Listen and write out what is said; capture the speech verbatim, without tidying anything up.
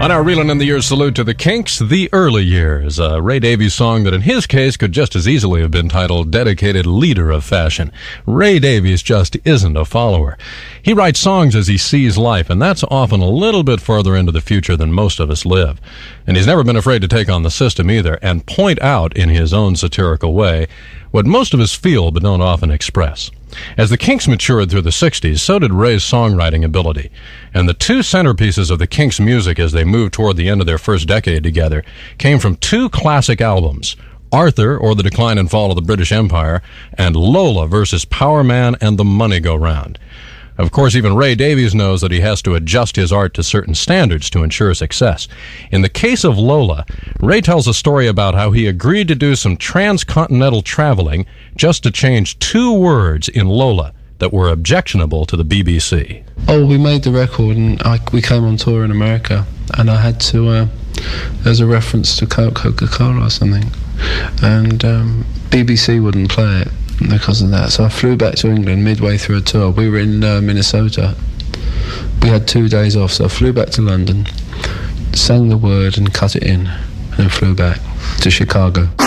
On our Reelin' in the Years salute to the Kinks, The Early Years, a Ray Davies song that in his case could just as easily have been titled Dedicated Leader of Fashion. Ray Davies just isn't a follower. He writes songs as he sees life, and that's often a little bit further into the future than most of us live. And he's never been afraid to take on the system either, and point out in his own satirical way what most of us feel but don't often express. As the Kinks matured through the sixties, so did Ray's songwriting ability. And the two centerpieces of the Kinks' music as they moved toward the end of their first decade together came from two classic albums, Arthur, or The Decline and Fall of the British Empire, and Lola versus Power Man and the Money Go Round. Of course, even Ray Davies knows that he has to adjust his art to certain standards to ensure success. In the case of Lola, Ray tells a story about how he agreed to do some transcontinental traveling just to change two words in Lola that were objectionable to the B B C. Oh, we made the record and I, we came on tour in America, and I had to, uh, there's a reference to Coca-Cola or something, and um, B B C wouldn't play it because of that. So I flew back to England midway through a tour. We were in uh, Minnesota. We had two days off, so I flew back to London, sang the word and cut it in, and then flew back to Chicago.